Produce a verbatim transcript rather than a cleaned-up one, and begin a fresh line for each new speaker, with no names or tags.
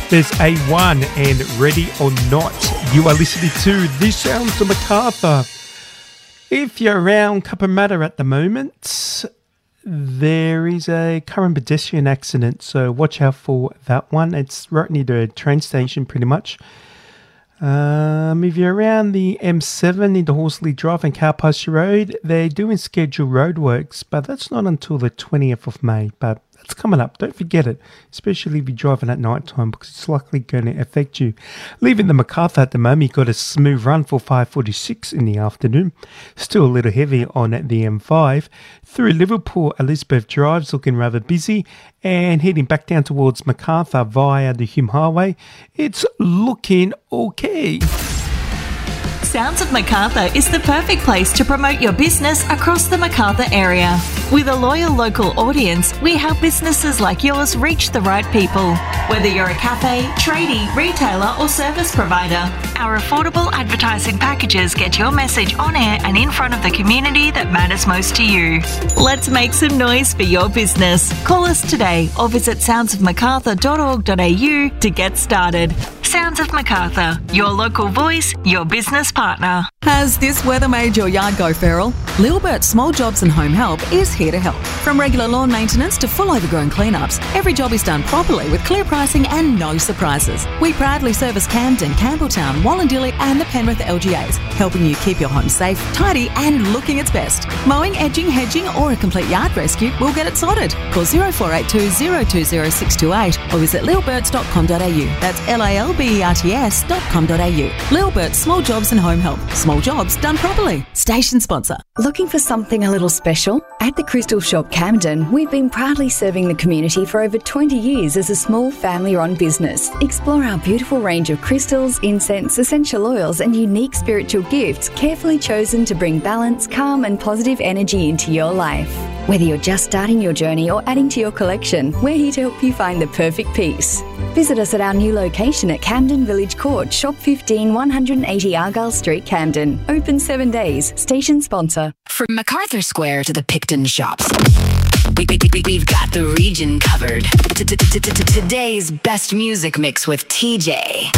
There's A one and Ready or Not. You are listening to The Sounds of Macarthur. If you're around Cabramatta at the moment, there is a current pedestrian accident, so watch out for that one. It's right near the train station pretty much. Um, if you're around the M seven into Horsley Drive and Cowpasture Road, they're doing scheduled roadworks, but that's not until the twentieth of May. But that's coming up. Don't forget it, especially if you're driving at night time, because it's likely going to affect you. Leaving the Macarthur at the moment, you got a smooth run for five forty-six in the afternoon. Still a little heavy on the M five. Through Liverpool, Elizabeth Drive's looking rather busy, and heading back down towards Macarthur via the Hume Highway, it's looking okay.
Sounds of Macarthur is the perfect place to promote your business across the Macarthur area. With a loyal local audience, we help businesses like yours reach the right people. Whether you're a cafe, tradie, retailer or service provider, our affordable advertising packages get your message on air and in front of the community that matters most to you. Let's make some noise for your business. Call us today or visit sounds of macarthur dot org dot a u to get started. Sounds of Macarthur, your local voice, your business partner.
Has this weather made your yard go feral? Lilbert Small Jobs and Home Help is here to help. From regular lawn maintenance to full overgrown cleanups, every job is done properly with clear pricing and no surprises. We proudly service Camden, Campbelltown, Wallandilly and the Penrith L G As, helping you keep your home safe, tidy and looking its best. Mowing, edging, hedging or a complete yard rescue, we'll get it sorted. Call zero four eight two zero two zero six two eight or visit lilberts dot com dot a u. That's L A L B E R T S dot com dot a u. Lilbert Small Jobs and Home Help. Small jobs done properly. Station sponsor.
Looking for something a little special? At the Crystal Shop Camden, we've been proudly serving the community for over twenty years as a small family-run business. Explore our beautiful range of crystals, incense, essential oils and unique spiritual gifts carefully chosen to bring balance, calm and positive energy into your life. Whether you're just starting your journey or adding to your collection, we're here to help you find the perfect piece. Visit us at our new location at Camden Village Court, Shop fifteen, one eighty Argyle Street, Camden. Open seven days. Station sponsor.
From MacArthur Square to the Picton Shops, we, we, we, we've got the region covered. Today's best music mix with T J.